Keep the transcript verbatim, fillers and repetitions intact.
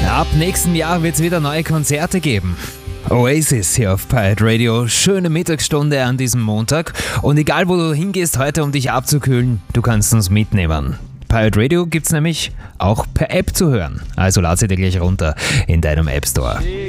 Ab nächsten Jahr wird es wieder neue Konzerte geben. Oasis hier auf Pirate Radio. Schöne Mittagsstunde an diesem Montag. Und egal wo du hingehst heute, um dich abzukühlen, du kannst uns mitnehmen. Pirate Radio gibt's nämlich auch per App zu hören. Also lad sie dir gleich runter in deinem App Store.